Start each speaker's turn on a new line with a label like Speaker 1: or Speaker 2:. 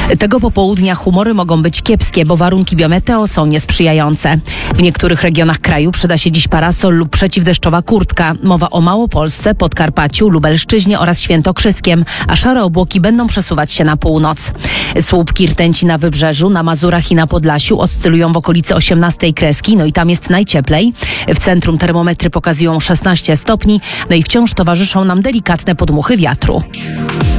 Speaker 1: Tego popołudnia humory mogą być kiepskie, bo warunki biometeo są niesprzyjające. W niektórych regionach kraju przyda się dziś parasol lub przeciwdeszczowa kurtka. Mowa o Małopolsce, Podkarpaciu, Lubelszczyźnie oraz Świętokrzyskiem, a szare obłoki będą przesuwać się na północ. Słupki rtęci na wybrzeżu, na Mazurach i na Podlasiu oscylują w okolicy 18 kreski, no i tam jest najcieplej. W centrum termometry pokazują 16 stopni, no i wciąż towarzyszą nam delikatne podmuchy wiatru.